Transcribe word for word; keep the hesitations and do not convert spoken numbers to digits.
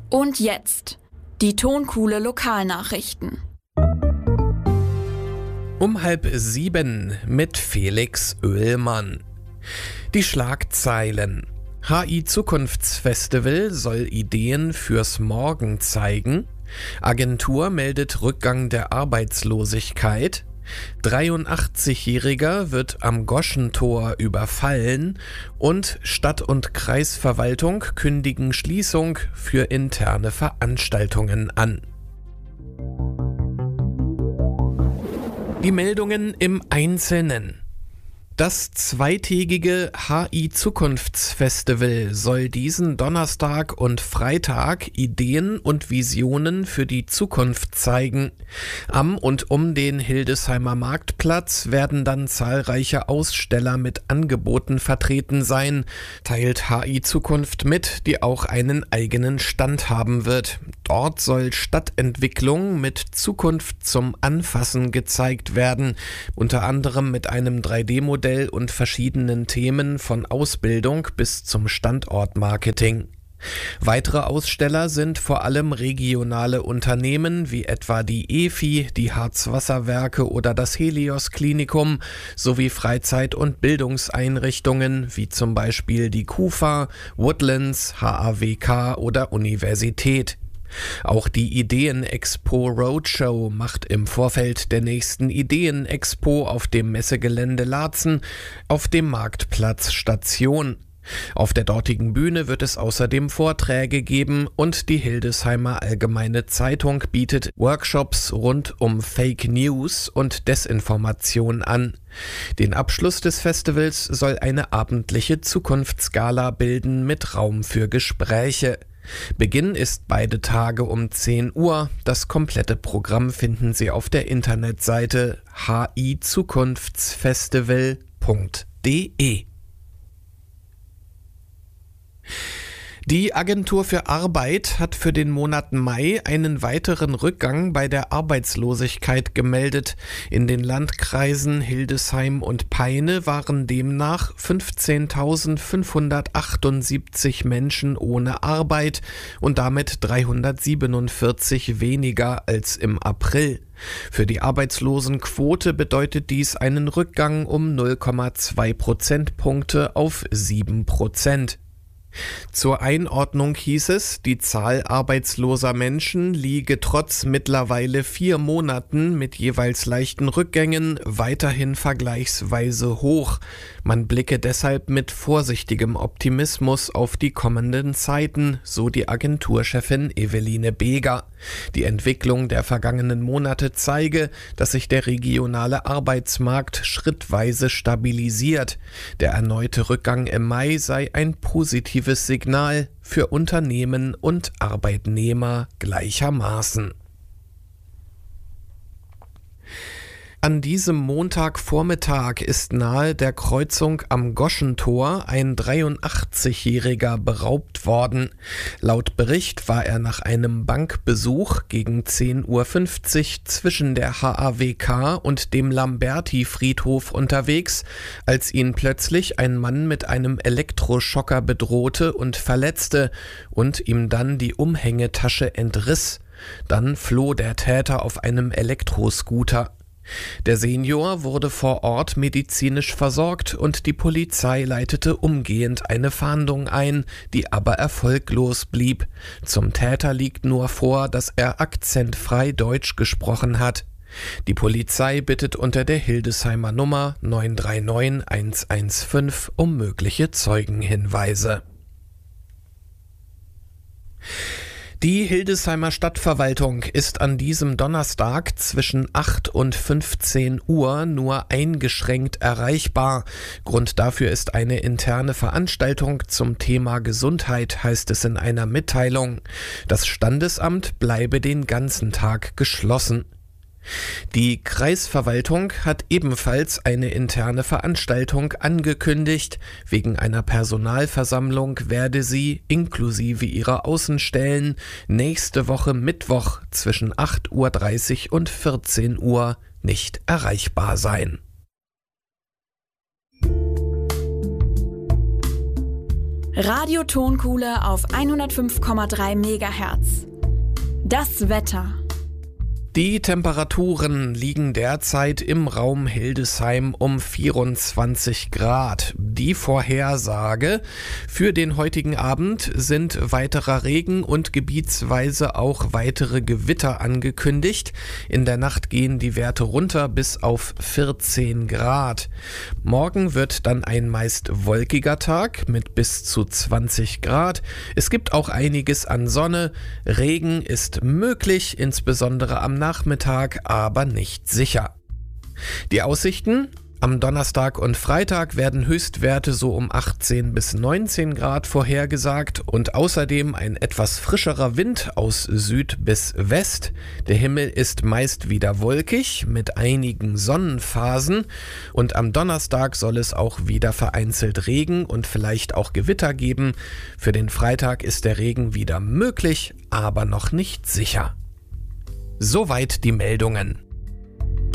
Und jetzt die Tonkuhle Lokalnachrichten. Um halb sieben mit Felix Oehlmann. Die Schlagzeilen. H I-Zukunftsfestival soll Ideen fürs Morgen zeigen. Agentur meldet Rückgang der Arbeitslosigkeit. dreiundachtzigjähriger wird am Goschentor überfallen und Stadt- und Kreisverwaltung kündigen Schließung für interne Veranstaltungen an. Die Meldungen im Einzelnen. Das zweitägige H I-Zukunftsfestival soll diesen Donnerstag und Freitag Ideen und Visionen für die Zukunft zeigen. Am und um den Hildesheimer Marktplatz werden dann zahlreiche Aussteller mit Angeboten vertreten sein, teilt H I-Zukunft mit, die auch einen eigenen Stand haben wird. Dort soll Stadtentwicklung mit Zukunft zum Anfassen gezeigt werden, unter anderem mit einem drei D Modell und verschiedenen Themen von Ausbildung bis zum Standortmarketing. Weitere Aussteller sind vor allem regionale Unternehmen wie etwa die E F I, die Harzwasserwerke oder das Helios Klinikum sowie Freizeit- und Bildungseinrichtungen wie zum Beispiel die KUFA, Woodlands, H A W K oder Universität. Auch die Ideen-Expo Roadshow macht im Vorfeld der nächsten Ideen-Expo auf dem Messegelände Laatzen auf dem Marktplatz Station. Auf der dortigen Bühne wird es außerdem Vorträge geben und die Hildesheimer Allgemeine Zeitung bietet Workshops rund um Fake News und Desinformation an. Den Abschluss des Festivals soll eine abendliche Zukunftsgala bilden mit Raum für Gespräche. Beginn ist beide Tage um zehn Uhr. Das komplette Programm finden Sie auf der Internetseite h i zukunftsfestival punkt d e. Die Agentur für Arbeit hat für den Monat Mai einen weiteren Rückgang bei der Arbeitslosigkeit gemeldet. In den Landkreisen Hildesheim und Peine waren demnach fünfzehntausendfünfhundertachtundsiebzig Menschen ohne Arbeit und damit dreihundertsiebenundvierzig weniger als im April. Für die Arbeitslosenquote bedeutet dies einen Rückgang um null Komma zwei Prozentpunkte auf sieben Prozent. Zur Einordnung hieß es, die Zahl arbeitsloser Menschen liege trotz mittlerweile vier Monaten mit jeweils leichten Rückgängen weiterhin vergleichsweise hoch. Man blicke deshalb mit vorsichtigem Optimismus auf die kommenden Zeiten, so die Agenturchefin Eveline Beger. Die Entwicklung der vergangenen Monate zeige, dass sich der regionale Arbeitsmarkt schrittweise stabilisiert. Der erneute Rückgang im Mai sei ein positives Signal für Unternehmen und Arbeitnehmer gleichermaßen. An diesem Montagvormittag ist nahe der Kreuzung am Goschentor ein dreiundachtzigjähriger beraubt worden. Laut Bericht war er nach einem Bankbesuch gegen zehn Uhr fünfzig zwischen der H A W K und dem Lamberti-Friedhof unterwegs, als ihn plötzlich ein Mann mit einem Elektroschocker bedrohte und verletzte und ihm dann die Umhängetasche entriss. Dann floh der Täter auf einem Elektroscooter. Der Senior wurde vor Ort medizinisch versorgt und die Polizei leitete umgehend eine Fahndung ein, die aber erfolglos blieb. Zum Täter liegt nur vor, dass er akzentfrei Deutsch gesprochen hat. Die Polizei bittet unter der Hildesheimer Nummer neun drei neun eins eins fünf um mögliche Zeugenhinweise. Die Hildesheimer Stadtverwaltung ist an diesem Donnerstag zwischen acht und fünfzehn Uhr nur eingeschränkt erreichbar. Grund dafür ist eine interne Veranstaltung zum Thema Gesundheit, heißt es in einer Mitteilung. Das Standesamt bleibe den ganzen Tag geschlossen. Die Kreisverwaltung hat ebenfalls eine interne Veranstaltung angekündigt. Wegen einer Personalversammlung werde sie, inklusive ihrer Außenstellen, nächste Woche Mittwoch zwischen acht Uhr dreißig und vierzehn Uhr nicht erreichbar sein. Radio Tonkuhle auf hundertfünf Komma drei Megahertz. Das Wetter. Die Temperaturen liegen derzeit im Raum Hildesheim um vierundzwanzig Grad. Die Vorhersage für den heutigen Abend sind weiterer Regen und gebietsweise auch weitere Gewitter angekündigt. In der Nacht gehen die Werte runter bis auf vierzehn Grad. Morgen wird dann ein meist wolkiger Tag mit bis zu zwanzig Grad. Es gibt auch einiges an Sonne. Regen ist möglich, insbesondere am Nachmittag, aber nicht sicher. Die Aussichten: Am Donnerstag und Freitag werden Höchstwerte so um achtzehn bis neunzehn Grad vorhergesagt und außerdem ein etwas frischerer Wind aus Süd bis West. Der Himmel ist meist wieder wolkig mit einigen Sonnenphasen und am Donnerstag soll es auch wieder vereinzelt Regen und vielleicht auch Gewitter geben. Für den Freitag ist der Regen wieder möglich, aber noch nicht sicher. Soweit die Meldungen.